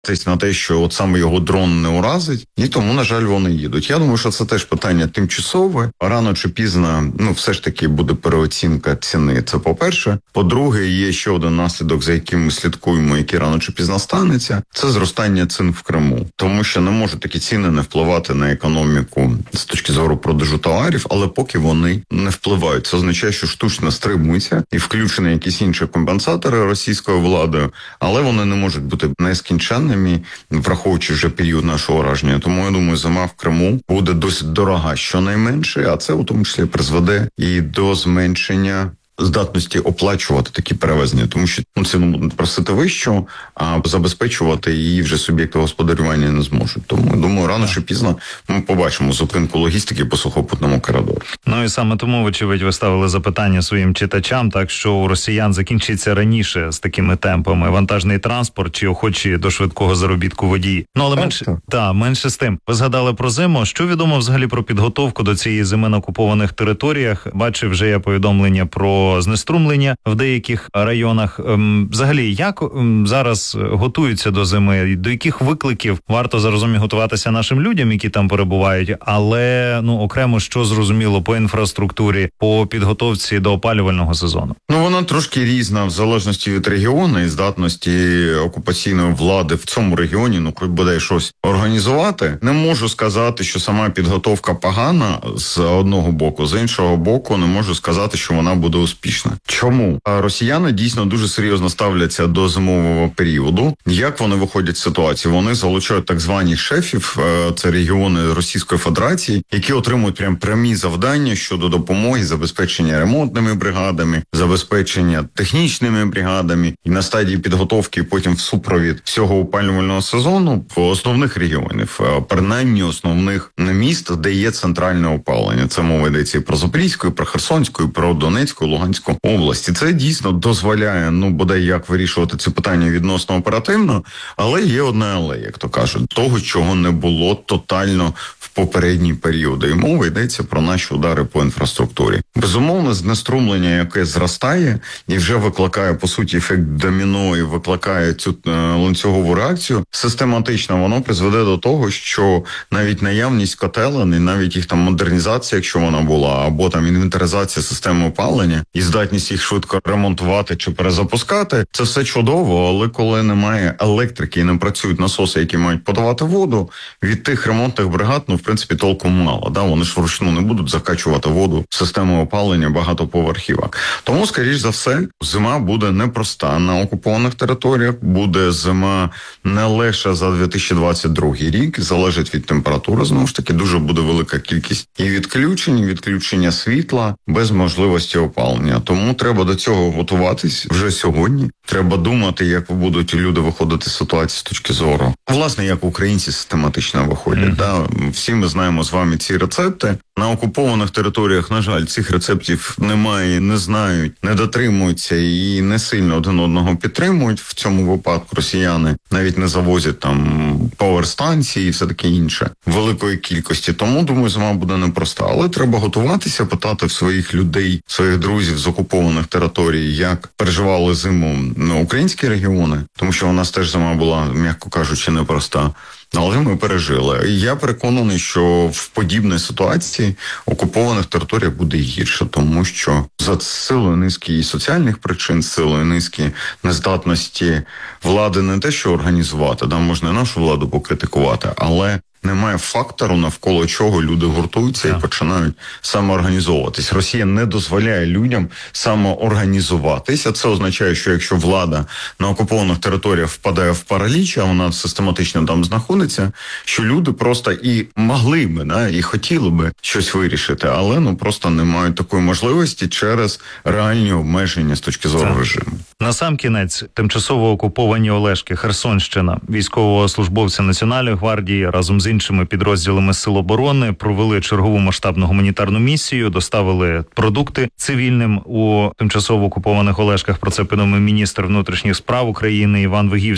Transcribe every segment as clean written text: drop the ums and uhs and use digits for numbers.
на те, що от саме його дрон не уразить, і тому, на жаль, вони їдуть. Я думаю, що це теж питання тимчасове. Рано чи пізно, все ж таки буде переоцінка ціни. Це по-перше. По-друге, є ще один наслідок, за яким ми слідкуємо, який рано чи пізно станеться. Це зростання цін в Криму. Тому що не можуть такі ціни не впливати на економіку з точки зору продажу товарів, але поки вони не впливають. Це означає, що штучно стримується і включені якісь інші компенсатори російською владою, але вони не можуть бути нескінченними, враховуючи вже період нашого ураження. Тому, я думаю, зима в Криму буде досить дорога щонайменше, а це у тому числі призведе і до зменшення здатності оплачувати такі перевезення, тому що ціну будуть просити вищу, а забезпечувати її вже суб'єкти господарювання не зможуть. Тому, думаю, рано чи пізно ми побачимо зупинку логістики по сухопутному коридору. Ну і саме тому, вочевидь, ви ставили запитання своїм читачам, так що у росіян закінчиться раніше з такими темпами вантажний транспорт чи охочі до швидкого заробітку водії. Ну, але менше з тим. Ви згадали про зиму. Що відомо взагалі про підготовку до цієї зими на окупованих територіях? Бачив вже я повідомлення про знеструмлення в деяких районах. Взагалі, як зараз готуються до зими? До яких викликів варто зараз готуватися нашим людям, які там перебувають? Але, окремо, що зрозуміло по інфраструктурі, по підготовці до опалювального сезону? Вона трошки різна в залежності від регіону і здатності окупаційної влади в цьому регіоні, хоч бодай щось організувати. Не можу сказати, що сама підготовка погана з одного боку, з іншого боку не можу сказати, що вона буде успішна. Чому? Росіяни дійсно дуже серйозно ставляться до зимового періоду. Як вони виходять з ситуації? Вони залучають так звані шефів, це регіони Російської Федерації, які отримують прямі завдання щодо допомоги, забезпечення ремонтними бригадами, забезпечення технічними бригадами і на стадії підготовки потім в супровід всього опалювального сезону в основних регіонів, принаймні основних міст, де є центральне опалення. Це мова йдеться і про Запорізьку, і про Херсонську, і про Донецьку, Луганську області. Це дійсно дозволяє, бодай як вирішувати це питання відносно оперативно, але є одне але, як то кажуть, того, чого не було тотально в попередні періоди. І мова йдеться про наші удари по інфраструктурі. Безумовно, знеструмлення, яке зростає і вже викликає, по суті, ефект доміно і викликає цю ланцюгову реакцію, систематично воно призведе до того, що навіть наявність котелень, і навіть їх модернізація, якщо вона була, або інвентаризація системи опалення і здатність їх швидко ремонтувати чи перезапускати, це все чудово, але коли немає електрики і не працюють насоси, які мають подавати воду, від тих ремонтних бригад, в принципі, толку мало. Вони ж вручну не будуть закачувати воду в систему опалення багатоповерхівок. Тому, скоріш за все, зима буде непроста на окупованих територіях, буде зима не легша за 2022 рік, залежить від температури, знову ж таки, дуже буде велика кількість і відключення світла без можливості опалення. Тому треба до цього готуватись вже сьогодні. Треба думати, як будуть люди виходити з ситуації з точки зору. Власне, як українці систематично виходять. Всі ми знаємо з вами ці рецепти. На окупованих територіях, на жаль, цих рецептів немає, не знають, не дотримуються і не сильно один одного підтримують. В цьому випадку росіяни навіть не завозять пауерстанції і все таке інше великої кількості. Тому, думаю, зима буде непроста. Але треба готуватися, питати в своїх людей, своїх друзів з окупованих територій, як переживали зиму українські регіони, тому що у нас теж зима була, м'яко кажучи, непроста. Але ми пережили. І я переконаний, що в подібній ситуації окупованих територіях буде гірше, тому що за силою низки і соціальних причин, силою низки нездатності влади не те, що організувати, можна і нашу владу покритикувати, але немає фактору, навколо чого люди гуртуються і починають самоорганізовуватись. Росія не дозволяє людям самоорганізуватись, а це означає, що якщо влада на окупованих територіях впадає в параліч, а вона систематично там знаходиться, що люди просто і могли би, і хотіли би щось вирішити, але просто не мають такої можливості через реальні обмеження з точки зору режиму. Насамкінець, тимчасово окуповані Олешки, Херсонщина, військовослужбовці Національної гвардії разом з іншими підрозділами Сил оборони провели чергову масштабну гуманітарну місію, доставили продукти цивільним у тимчасово окупованих Олешках. Про це повідомив міністр внутрішніх справ України Іван Вигівський.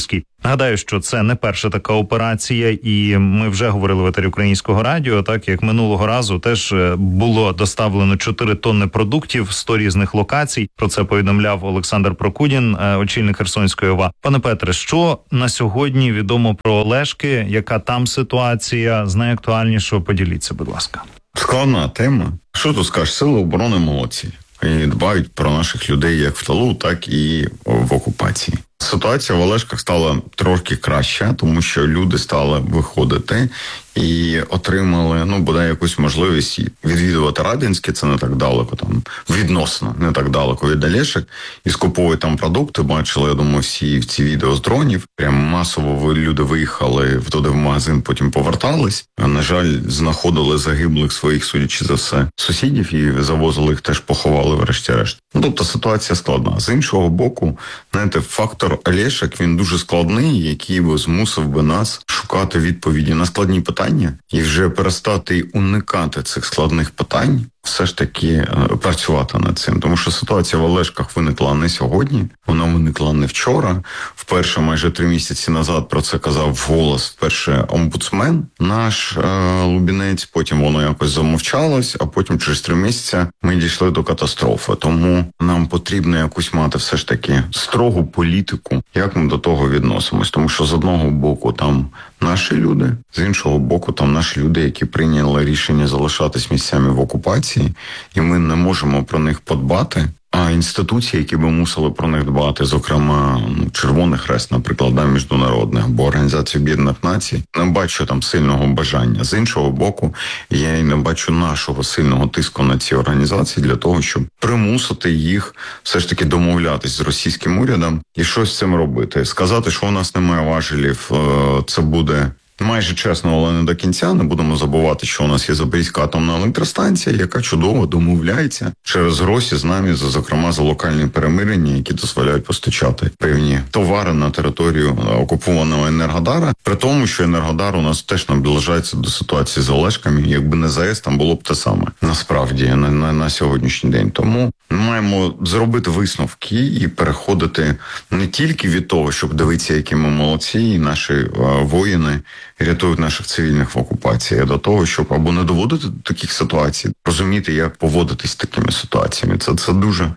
Нагадаю, що це не перша така операція, і ми вже говорили в етері Українського радіо, так як минулого разу теж було доставлено 4 тонни продуктів, 100 різних локацій. Про це повідомляв Олександр Прокудін, очільник Херсонської ОВА. Пане Петре, що на сьогодні відомо про Олешки? Яка там ситуація? З найактуальнішого поділіться, будь ласка. Складна тема. Що тут скажеш? Сили оборони молодці. І дбають про наших людей як в тилу, так і в окупації. Ситуація в Олешках стала трошки краща, тому що люди стали виходити і отримали, бодай якусь можливість відвідувати Радянське, це не так далеко, там відносно не так далеко від Олешок, і скуповують там продукти. Бачили, я думаю, всі ці відео з дронів. Прям масово люди виїхали туди в магазин, потім повертались. На жаль, знаходили загиблих своїх, судячи за все, сусідів і завозили їх, теж поховали врешті-решт. Тобто ситуація складна. З іншого боку, знаєте, фактор Олешок, він дуже складний, який би змусив би нас шукати відповіді на складні питання і вже перестати уникати цих складних питань, все ж таки працювати над цим. Тому що ситуація в Олешках виникла не сьогодні, вона виникла не вчора. Вперше майже 3 місяці назад про це казав вголос вперше омбудсмен наш Лубінець, потім воно якось замовчалось, а потім через 3 місяці ми дійшли до катастрофи. Тому нам потрібно якусь мати все ж таки строгу політику, як ми до того відносимось. Тому що з одного боку там наші люди, з іншого боку там наші люди, які прийняли рішення залишатись місцями в окупації, і ми не можемо про них подбати. А інституції, які би мусили про них дбати, зокрема Червоний Хрест, наприклад, міжнародних, або Організація Об'єднаних Націй, не бачу там сильного бажання. З іншого боку, я і не бачу нашого сильного тиску на ці організації для того, щоб примусити їх все ж таки домовлятись з російським урядом і щось з цим робити. Сказати, що у нас немає важелів, це буде майже чесно, але не до кінця. Не будемо забувати, що у нас є Запорізька атомна електростанція, яка чудово домовляється через гроші з нами, зокрема за локальні перемирення, які дозволяють постачати певні товари на територію окупованого Енергодара. При тому, що Енергодар у нас теж наближається до ситуації з Олешками. Якби не ЗАЕС, там було б те саме. Насправді, на сьогоднішній день. Тому ми маємо зробити висновки і переходити не тільки від того, щоб дивитися, які ми молодці, і наші воїни рятують наших цивільних в окупації, а до того, щоб або не доводити до таких ситуацій, розуміти, як поводитись з такими ситуаціями. Це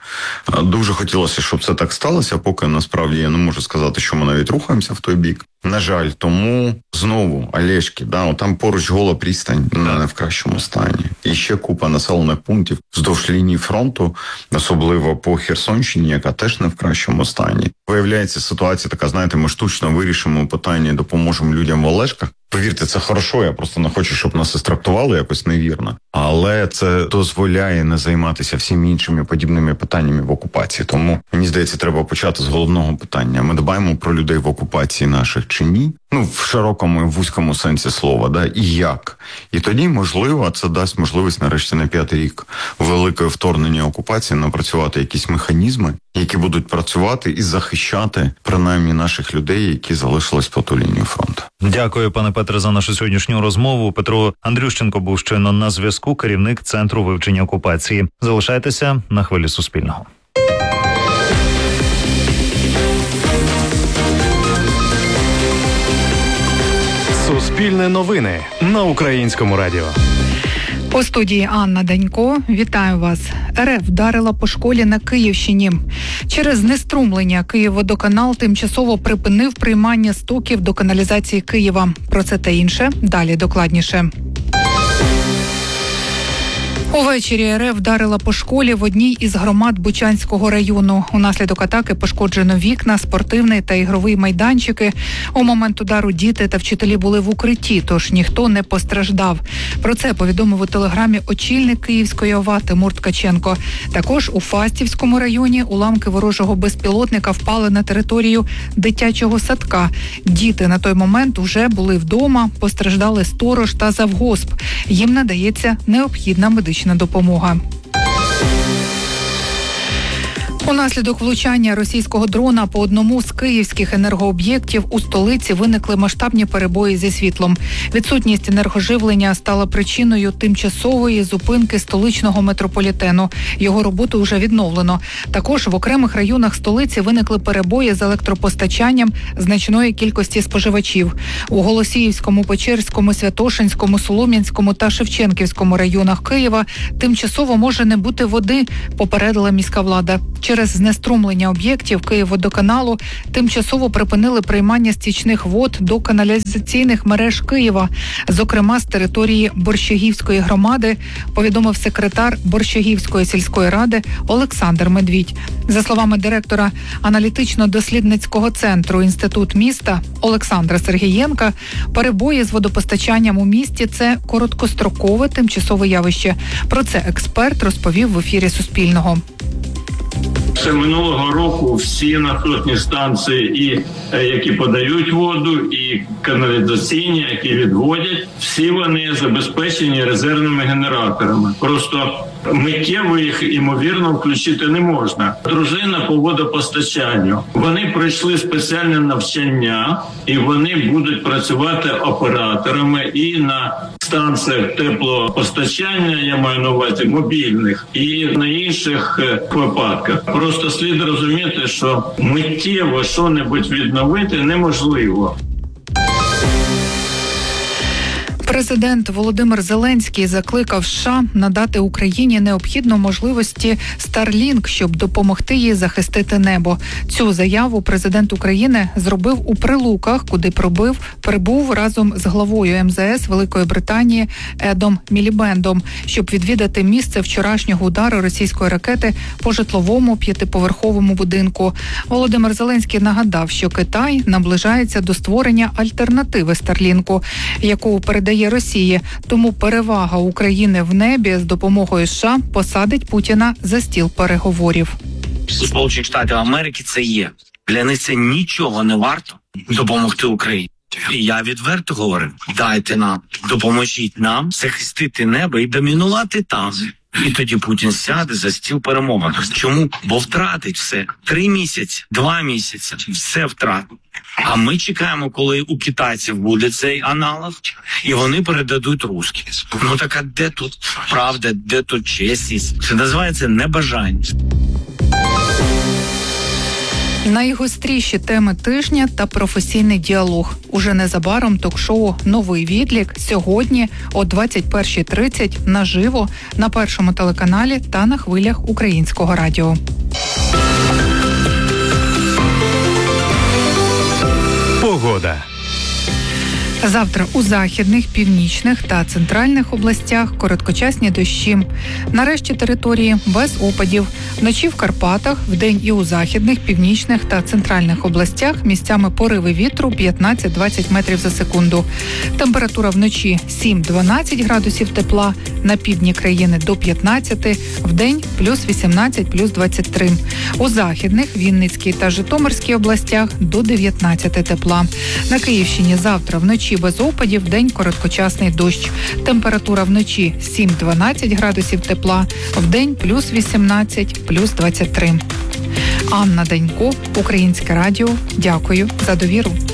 дуже хотілося, щоб це так сталося, поки насправді я не можу сказати, що ми навіть рухаємося в той бік. На жаль, тому знову Олешки, там поруч Гола пристань, не в кращому стані. І ще купа населених пунктів вздовж лінії фронту, особливо по Херсонщині, яка теж не в кращому стані. Виявляється, ситуація така, знаєте, ми штучно вирішимо питання і допоможемо людям в Олешках. Повірте, це хорошо, я просто не хочу, щоб нас трактували якось невірно. Але це дозволяє не займатися всіми іншими подібними питаннями в окупації. Тому, мені здається, треба почати з головного питання. Ми дбаємо про людей в окупації наших чи ні? В широкому і вузькому сенсі слова, і як? І тоді, можливо, це дасть можливість нарешті на 5-й рік великої вторгнення окупації напрацювати якісь механізми, які будуть працювати і захищати, принаймні, наших людей, які залишились по ту лінію фронту. Дякую, пане Петре, за нашу сьогоднішню розмову. Петро Андрющенко був щойно на зв'язку, керівник Центру вивчення окупації. Залишайтеся на хвилі Суспільного. Суспільне новини на Українському радіо. У студії Анна Данько. Вітаю вас. РФ вдарила по школі на Київщині. Через знеструмлення Київводоканал тимчасово припинив приймання стоків до каналізації Києва. Про це та інше далі докладніше. Увечері РФ вдарила по школі в одній із громад Бучанського району. Унаслідок атаки пошкоджено вікна, спортивний та ігровий майданчики. У момент удару діти та вчителі були в укритті, тож ніхто не постраждав. Про це повідомив у телеграмі очільник Київської ОВА Тимур Ткаченко. Також у Фастівському районі уламки ворожого безпілотника впали на територію дитячого садка. Діти на той момент вже були вдома, постраждали сторож та завгосп. Їм надається необхідна медична допомога. Унаслідок влучання російського дрона по одному з київських енергооб'єктів у столиці виникли масштабні перебої зі світлом. Відсутність енергоживлення стала причиною тимчасової зупинки столичного метрополітену. Його роботу вже відновлено. Також в окремих районах столиці виникли перебої з електропостачанням значної кількості споживачів. У Голосіївському, Печерському, Святошинському, Солом'янському та Шевченківському районах Києва тимчасово може не бути води, попередила міська влада. Через знеструмлення об'єктів Київводоканалу тимчасово припинили приймання стічних вод до каналізаційних мереж Києва, зокрема з території Борщагівської громади, повідомив секретар Борщагівської сільської ради Олександр Медвідь. За словами директора аналітично-дослідницького центру «Інститут міста» Олександра Сергієнка, перебої з водопостачанням у місті – це короткострокове тимчасове явище. Про це експерт розповів в ефірі Суспільного. Ще минулого року всі насосні станції, і які подають воду, і каналізаційні, які відводять, всі вони забезпечені резервними генераторами. Просто миттєво їх, ймовірно, включити не можна. Дружина по водопостачанню. Вони пройшли спеціальне навчання, і вони будуть працювати операторами і на станціях теплопостачання, я маю на увазі мобільних, і на інших випадках. Просто слід розуміти, що миттєво що-небудь відновити неможливо. Президент Володимир Зеленський закликав США надати Україні необхідну можливості Starlink, щоб допомогти їй захистити небо. Цю заяву президент України зробив у Прилуках, куди прибув разом з главою МЗС Великої Британії Едом Мілібендом, щоб відвідати місце вчорашнього удару російської ракети по житловому 5-поверховому будинку. Володимир Зеленський нагадав, що Китай наближається до створення альтернативи Starlink, яку передає Росії. Тому перевага України в небі з допомогою США посадить Путіна за стіл переговорів. Сполучених Штатів Америки це є. Для них це нічого не варто допомогти Україні. І я відверто говорю, дайте нам, допоможіть нам захистити небо і домінувати там. І тоді Путін сяде за стіл перемовин. Чому? Бо втратить все. 3 місяці, 2 місяці, все втратить. А ми чекаємо, коли у китайців буде цей аналог, і вони передадуть русські. Ну так а де тут правда, де тут чесність? Це називається небажання. Найгостріші теми тижня та професійний діалог. Уже незабаром ток-шоу «Новий відлік» сьогодні о 21:30 наживо на Першому телеканалі та на хвилях Українського радіо. Погода. Завтра у західних, північних та центральних областях короткочасні дощі. Нарешті території без опадів. Вночі в Карпатах, вдень і у західних, північних та центральних областях місцями пориви вітру 15-20 метрів за секунду. Температура вночі 7-12 градусів тепла, на півдні країни до 15, вдень плюс 18, плюс 23. У західних, Вінницькій та Житомирській областях до 19 тепла. На Київщині завтра вночі без опадів, вдень короткочасний дощ. Температура вночі 7-12 градусів тепла, вдень плюс 18, плюс 23. Анна Данько, Українське радіо. Дякую за довіру.